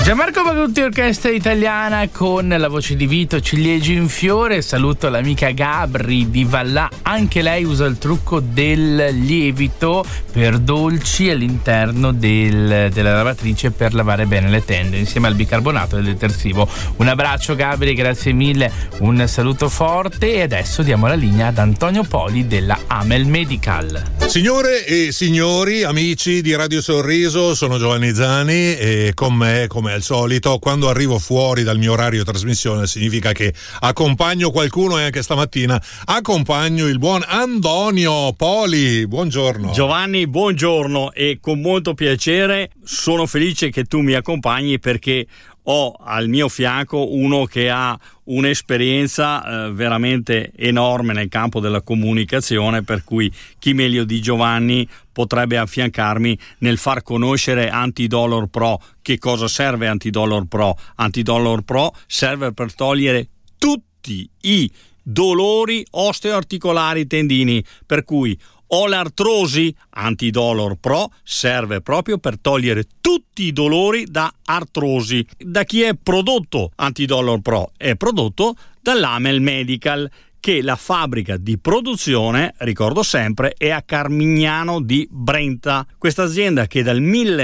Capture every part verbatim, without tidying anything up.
Gianmarco Bagutti, orchestra italiana con la voce di Vito Ciliegi in fiore. Saluto l'amica Gabri di Vallà, anche lei usa il trucco del lievito per dolci all'interno del, della lavatrice per lavare bene le tende insieme al bicarbonato e il detersivo. Un abbraccio Gabri, grazie mille, un saluto forte e adesso diamo la linea ad Antonio Poli della Amel Medical. Signore e signori, amici di Radio Sorriso, sono Giovanni Zani e con me, come al solito, quando arrivo fuori dal mio orario di trasmissione significa che accompagno qualcuno e anche stamattina accompagno il buon Antonio Poli. Buongiorno. Giovanni, buongiorno e con molto piacere sono felice che tu mi accompagni perché ho al mio fianco uno che ha un'esperienza eh, veramente enorme nel campo della comunicazione, per cui chi meglio di Giovanni potrebbe affiancarmi nel far conoscere Antidolor Pro. Che cosa serve Antidolor Pro? Antidolor Pro serve per togliere tutti i dolori osteoarticolari tendini, per cui ho l'artrosi, Antidolor Pro serve proprio per togliere tutti i dolori da artrosi. Da chi è prodotto Antidolor Pro? È prodotto dall'Amel Medical, che la fabbrica di produzione, ricordo sempre, è a Carmignano di Brenta. Questa azienda che dal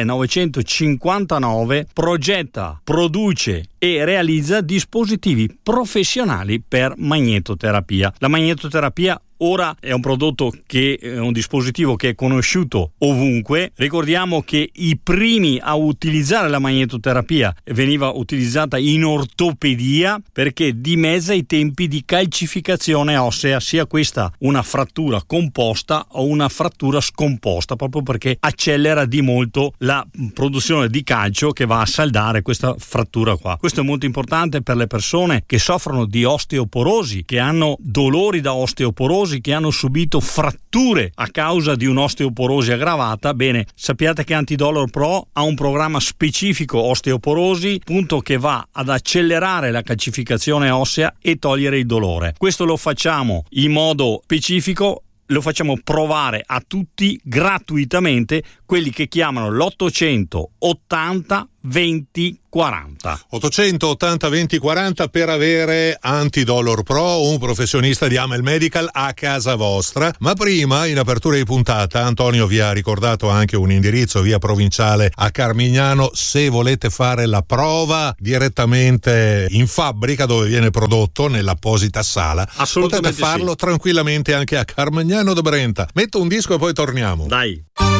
millenovecentocinquantanove progetta, produce e realizza dispositivi professionali per magnetoterapia. La magnetoterapia ora è un prodotto che è un dispositivo che è conosciuto ovunque. Ricordiamo che i primi a utilizzare la magnetoterapia veniva utilizzata in ortopedia perché dimezza i tempi di calcificazione ossea, sia questa una frattura composta o una frattura scomposta, proprio perché accelera di molto la produzione di calcio che va a saldare questa frattura qua. Questo è molto importante per le persone che soffrono di osteoporosi, che hanno dolori da osteoporosi, che hanno subito fratture a causa di un'osteoporosi aggravata. Bene, sappiate che Antidolor Pro ha un programma specifico osteoporosi, appunto, che va ad accelerare la calcificazione ossea e togliere il dolore. Questo lo facciamo in modo specifico, lo facciamo provare a tutti gratuitamente, quelli che chiamano l'ottocento ottanta venti quaranta. ottocento ottanta venti quaranta per avere Antidolor Pro, un professionista di Amel Medical a casa vostra. Ma prima, in apertura di puntata, Antonio vi ha ricordato anche un indirizzo, via Provinciale a Carmignano, se volete fare la prova direttamente in fabbrica dove viene prodotto, nell'apposita sala. Assolutamente potete farlo sì. Tranquillamente anche a Carmignano di Brenta. Metto un disco e poi torniamo. Dai.